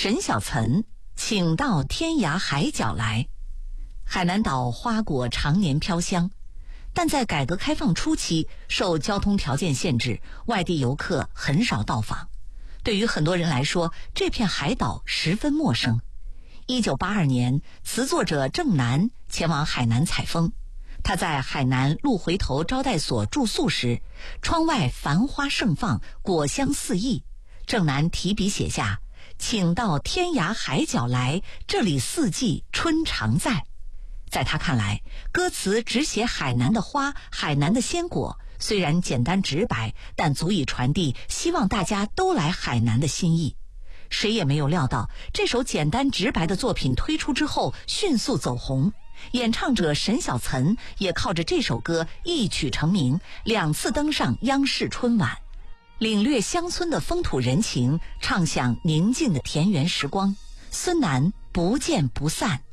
沈小岑，请到天涯海角来。海南岛花果常年飘香，但在改革开放初期，受交通条件限制，外地游客很少到访。对于很多人来说，这片海岛十分陌生。1982年，词作者郑楠前往海南采风。他在海南鹿回头招待所住宿时，窗外繁花盛放，果香四溢。郑楠提笔写下：请到天涯海角来，这里四季春常在。在他看来，歌词只写海南的花，海南的鲜果，虽然简单直白，但足以传递希望大家都来海南的心意。谁也没有料到，这首简单直白的作品推出之后迅速走红，演唱者沈小岑也靠着这首歌一曲成名，2次登上央视春晚，领略乡村的风土人情，畅享宁静的田园时光。孙楠不见不散。